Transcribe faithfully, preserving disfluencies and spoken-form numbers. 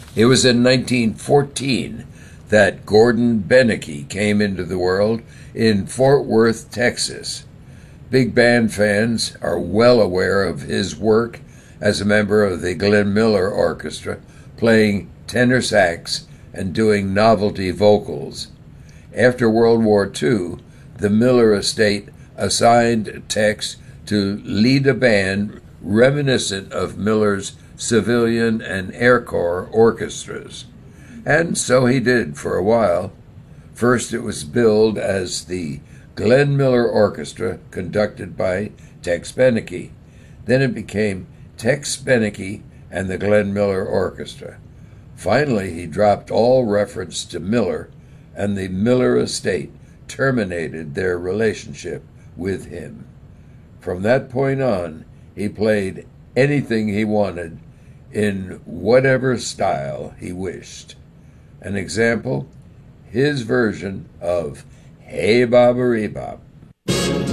It was in nineteen fourteen that Gordon Benneke came into the world in Fort Worth, Texas. Big band fans are well aware of his work as a member of the Glenn Miller Orchestra, playing tenor sax and doing novelty vocals. After World War Two, the Miller estate assigned Tex to lead a band reminiscent of Miller's civilian and Air Corps orchestras. And so he did for a while. First it was billed as the Glenn Miller Orchestra, conducted by Tex Beneke. Then it became Tex Beneke and the Glenn Miller Orchestra. Finally, he dropped all reference to Miller, and the Miller estate terminated their relationship with him. From that point on, he played anything he wanted in whatever style he wished. An example, his version of Hey Bobbery Bop.